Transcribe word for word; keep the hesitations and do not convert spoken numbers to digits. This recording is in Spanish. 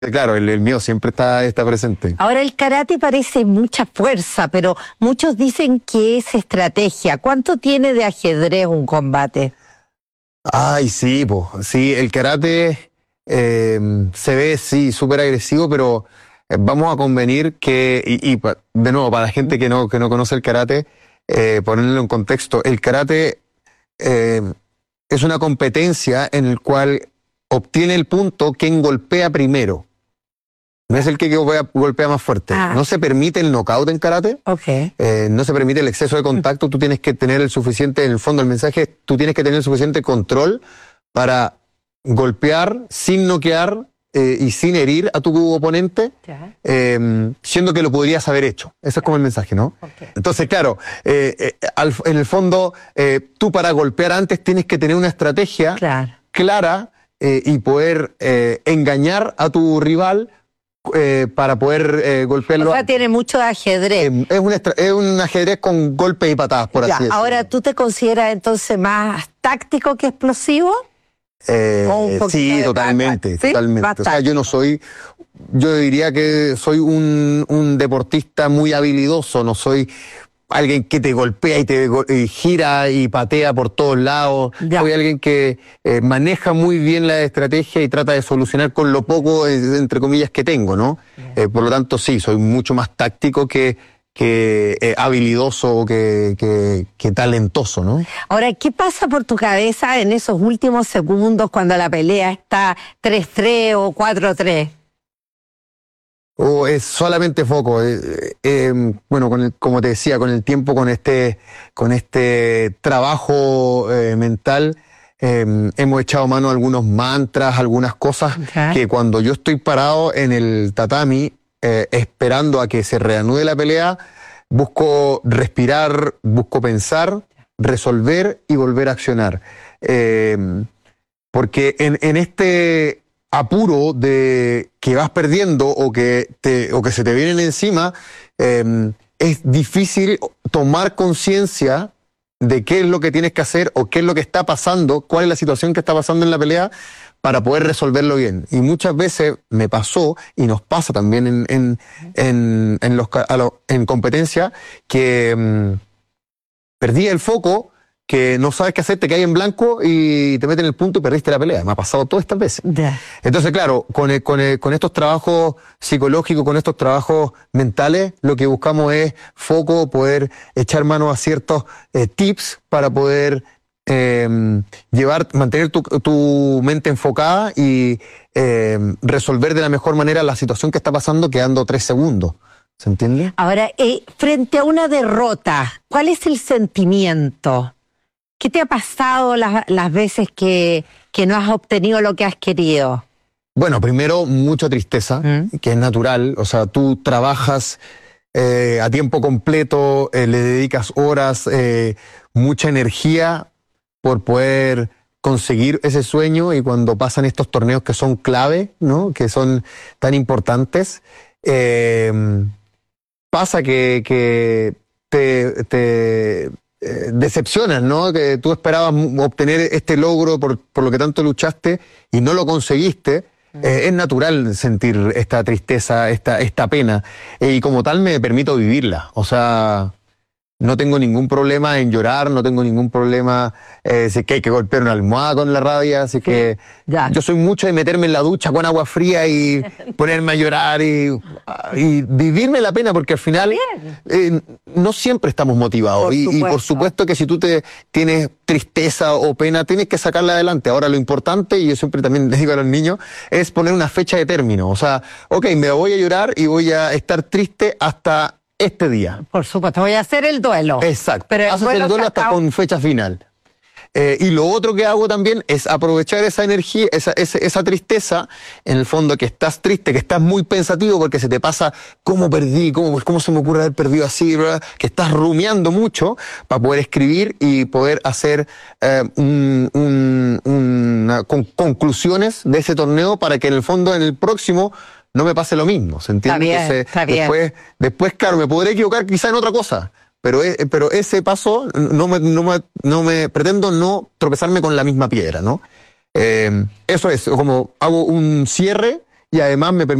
Claro, el, el mío siempre está, está presente. Ahora, el karate parece mucha fuerza, pero muchos dicen que es estrategia. ¿Cuánto tiene de ajedrez un combate? Ay, sí, pues, sí, el karate eh, se ve, sí, súper agresivo, pero eh, vamos a convenir que, y, y pa- de nuevo, para la gente que no, que no conoce el karate, eh, ponerlo en contexto, el karate eh, es una competencia en el cual obtiene el punto quien golpea primero. No es el que golpea, golpea más fuerte. Ah. No se permite el knockout en karate. Ok. Eh, no se permite el exceso de contacto, tú tienes que tener el suficiente, en el fondo el mensaje es, tú tienes que tener el suficiente control para golpear sin noquear eh, y sin herir a tu oponente, Ya. eh, siendo que lo podrías haber hecho. Ese es como el mensaje, ¿no? Ok. Entonces, claro, eh, eh, al- en el fondo, eh, tú para golpear antes tienes que tener una estrategia Claro. clara eh, y poder eh, engañar a tu rival eh, para poder eh, golpearlo. O sea, tiene mucho de ajedrez. Eh, es, un estra- es un ajedrez con golpes y patadas, por Ya, así decirlo. ahora, ¿tú te consideras entonces más táctico que explosivo? Eh, o un poquito sí, de totalmente, cada cual. ¿Sí? totalmente. Más O sea, yo no táctico. soy, yo diría que soy un, un deportista muy habilidoso, no soy alguien que te golpea y te go- y gira y patea por todos lados. Ya. Soy alguien que eh, maneja muy bien la estrategia y trata de solucionar con lo poco, eh, entre comillas, que tengo, ¿no? Eh, por lo tanto, sí, soy mucho más táctico que, que eh, habilidoso o que, que, que talentoso, ¿no? Ahora, ¿qué pasa por tu cabeza en esos últimos segundos cuando la pelea está tres tres o cuatro tres? O es solamente foco. eh, eh, bueno, con el- como te decía, con el tiempo, con este, con este trabajo eh, mental, eh, hemos echado mano a algunos mantras, algunas cosas Ya. que cuando yo estoy parado en el tatami, eh, esperando a que se reanude la pelea, busco respirar, busco pensar, resolver y volver a accionar. Eh, porque en, en este apuro de que vas perdiendo o que, te, o que se te vienen encima, eh, es difícil tomar conciencia de qué es lo que tienes que hacer o qué es lo que está pasando, cuál es la situación que está pasando en la pelea para poder resolverlo bien. Y muchas veces me pasó, y nos pasa también en, en, en, en, los, ca- a lo- en competencia, que mm, perdí el foco, que no sabes qué hacer, te caes en blanco y te meten el punto y perdiste la pelea. Me ha pasado todas estas veces. Ya. Entonces, claro, con, el- con, el- con estos trabajos psicológicos, con estos trabajos mentales, lo que buscamos es foco, poder echar mano a ciertos eh, tips para poder eh, llevar, mantener tu, tu mente enfocada y eh, resolver de la mejor manera la situación que está pasando quedando tres segundos. ¿Se entiende? Ahora, eh, frente a una derrota, ¿cuál es el sentimiento? ¿Qué te ha pasado las, las veces que, que no has obtenido lo que has querido? Bueno, primero, mucha tristeza, Mm. que es natural. O sea, tú trabajas eh, a tiempo completo, eh, le dedicas horas, eh, mucha energía por poder conseguir ese sueño, y cuando pasan estos torneos que son clave, ¿no? Que son tan importantes, eh, pasa que, que te, te eh, decepcionas, ¿no? Que tú esperabas mu- obtener este logro por, por lo que tanto luchaste y no lo conseguiste. Eh, es natural sentir esta tristeza, esta, esta pena, eh, y como tal me permito vivirla. O sea, no tengo ningún problema en llorar, no tengo ningún problema eh, si es que hay que golpear una almohada con la rabia, si es que ya. yo soy mucho de meterme en la ducha con agua fría y ponerme a llorar y, y vivirme la pena, porque al final eh, no siempre estamos motivados. Por y, y por supuesto. supuesto que si tú te tienes tristeza o pena, tienes que sacarla adelante. Ahora lo importante, y yo siempre también les digo a los niños, es poner una fecha de término. O sea, ok, me voy a llorar y voy a estar triste hasta este día. Por supuesto, voy a hacer el duelo. Exacto. Pero el Haces duelo el duelo se hasta acaba- con fecha final. Eh, y lo otro que hago también es aprovechar esa energía, esa, esa, esa tristeza, en el fondo que estás triste, que estás muy pensativo porque se te pasa cómo perdí, cómo, cómo se me ocurre haber perdido así, ¿verdad? Que estás rumiando mucho para poder escribir y poder hacer eh, un, un, una, con, conclusiones de ese torneo para que en el fondo en el próximo no me pase lo mismo, ¿se entiende? Está bien, Entonces, está bien. Después, después, claro, me podré equivocar quizá en otra cosa. Pero, e- pero ese paso, no me, no, me, no me pretendo no tropezarme con la misma piedra, ¿no? Eh, eso es, como hago un cierre y además me permite